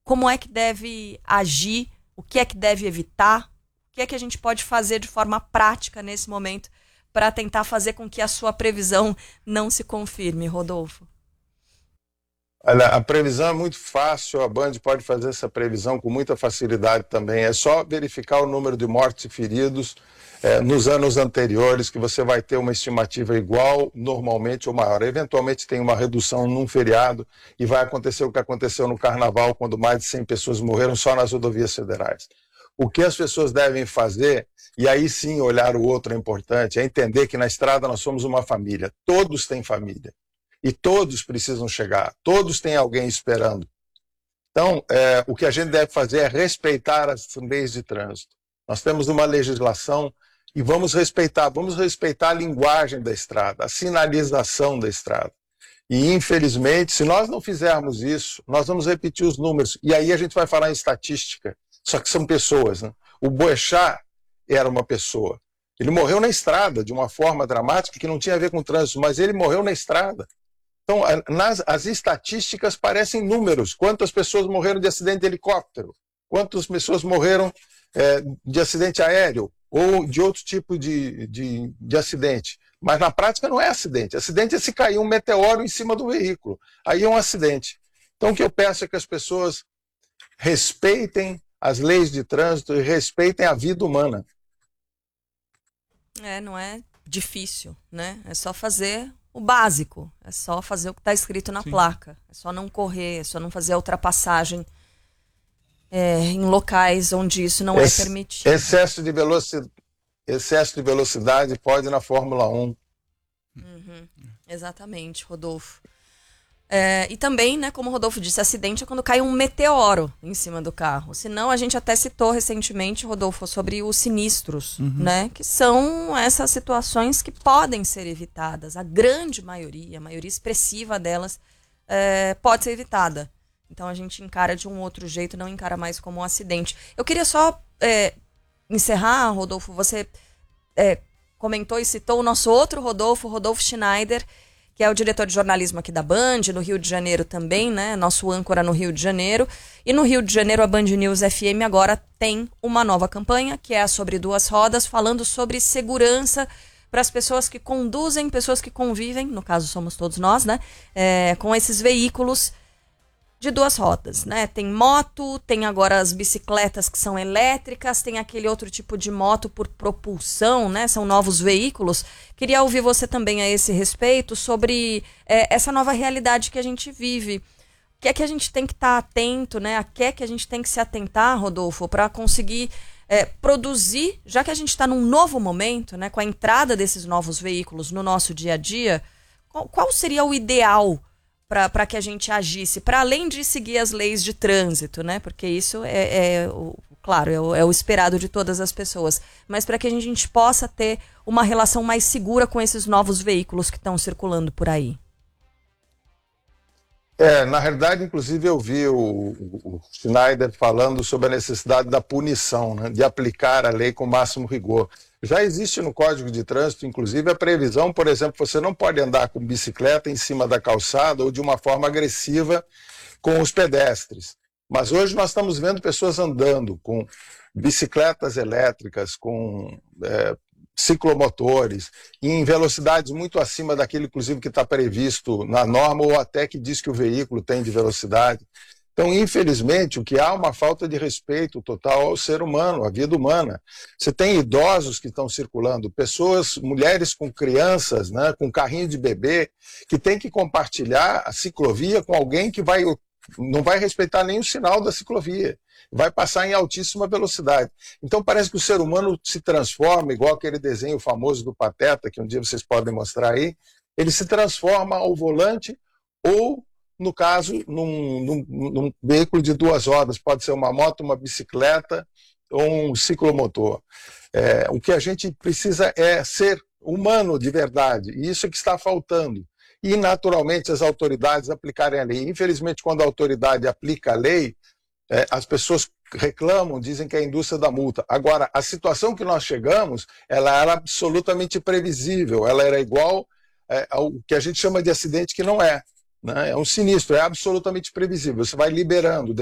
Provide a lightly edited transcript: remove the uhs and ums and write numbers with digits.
como é que deve agir, o que é que deve evitar, o que é que a gente pode fazer de forma prática nesse momento para tentar fazer com que a sua previsão não se confirme, Rodolfo? Olha, a previsão é muito fácil, a Band pode fazer essa previsão com muita facilidade também. É só verificar o número de mortos e feridos nos anos anteriores, que você vai ter uma estimativa igual, normalmente ou maior. Eventualmente tem uma redução num feriado e vai acontecer o que aconteceu no Carnaval, quando mais de 100 pessoas morreram só nas rodovias federais. O que as pessoas devem fazer, e aí sim olhar o outro é importante, é entender que na estrada nós somos uma família, todos têm família. E todos precisam chegar, todos têm alguém esperando. Então, o que a gente deve fazer é respeitar as leis de trânsito. Nós temos uma legislação e vamos respeitar a linguagem da estrada, a sinalização da estrada. E, infelizmente, se nós não fizermos isso, nós vamos repetir os números. E aí a gente vai falar em estatística, só que são pessoas, né? O Boechat era uma pessoa. Ele morreu na estrada de uma forma dramática que não tinha a ver com o trânsito, mas ele morreu na estrada. Então, as estatísticas parecem números. Quantas pessoas morreram de acidente de helicóptero? Quantas pessoas morreram de acidente aéreo ou de outro tipo de acidente? Mas na prática não é acidente. Acidente é se cair um meteoro em cima do veículo. Aí é um acidente. Então, o que eu peço é que as pessoas respeitem as leis de trânsito e respeitem a vida humana. Não é difícil, né? É só fazer o básico, é só fazer o que está escrito na placa, é só não correr, é só não fazer a ultrapassagem em locais onde isso não é permitido. Excesso de velocidade pode na Fórmula 1. Exatamente, Rodolfo. E também, né, como o Rodolfo disse, acidente é quando cai um meteoro em cima do carro. Senão, a gente até citou recentemente, Rodolfo, sobre os sinistros, né, que são essas situações que podem ser evitadas. A grande maioria, a maioria expressiva delas, pode ser evitada. Então, a gente encara de um outro jeito, não encara mais como um acidente. Eu queria só encerrar, Rodolfo, você comentou e citou o nosso outro Rodolfo, Rodolfo Schneider, que é o diretor de jornalismo aqui da Band, no Rio de Janeiro também, né? Nosso âncora no Rio de Janeiro. E no Rio de Janeiro, a Band News FM agora tem uma nova campanha, que é a Sobre Duas Rodas, falando sobre segurança para as pessoas que conduzem, pessoas que convivem, no caso somos todos nós, né? Com esses veículos de duas rodas, né? Tem moto, tem agora as bicicletas que são elétricas, tem aquele outro tipo de moto por propulsão, né? São novos veículos. Queria ouvir você também a esse respeito sobre essa nova realidade que a gente vive. O que é que a gente tem que estar atento, né? A que é que a gente tem que se atentar, Rodolfo, para conseguir produzir, já que a gente está num novo momento, né? Com a entrada desses novos veículos no nosso dia a dia, qual seria o ideal para que a gente agisse, para além de seguir as leis de trânsito, né? Porque isso claro, é o esperado de todas as pessoas, mas para que a gente possa ter uma relação mais segura com esses novos veículos que estão circulando por aí. Na realidade, inclusive, eu vi o Schneider falando sobre a necessidade da punição, né, de aplicar a lei com o máximo rigor. Já existe no Código de Trânsito, inclusive, a previsão, por exemplo, você não pode andar com bicicleta em cima da calçada ou de uma forma agressiva com os pedestres. Mas hoje nós estamos vendo pessoas andando com bicicletas elétricas, com ciclomotores, em velocidades muito acima daquilo, inclusive, que está previsto na norma ou até que diz que o veículo tem de velocidade. Então, infelizmente, o que há é uma falta de respeito total ao ser humano, à vida humana. Você tem idosos que estão circulando, pessoas, mulheres com crianças, né, com carrinho de bebê, que tem que compartilhar a ciclovia com alguém que não vai respeitar nem o sinal da ciclovia, vai passar em altíssima velocidade. Então parece que o ser humano se transforma, igual aquele desenho famoso do Pateta, que um dia vocês podem mostrar aí, ele se transforma ao volante ou, no caso, num veículo de duas rodas, pode ser uma moto, uma bicicleta ou um ciclomotor. O que a gente precisa é ser humano de verdade, e isso é que está faltando. E, naturalmente, as autoridades aplicarem a lei. Infelizmente, quando a autoridade aplica a lei, as pessoas reclamam, dizem que é a indústria da multa. Agora, a situação que nós chegamos, ela era absolutamente previsível, ela era igual ao que a gente chama de acidente que não é, né? É um sinistro, é absolutamente previsível. Você vai liberando